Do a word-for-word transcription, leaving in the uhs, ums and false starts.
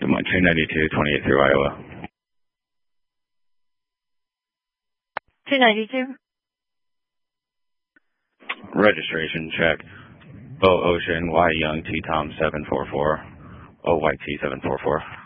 Good morning, two ninety-two, twenty-eight through Iowa. two ninety-two. Registration check. O Ocean, Y Young, T Tom seven four four. O Y T seven four four.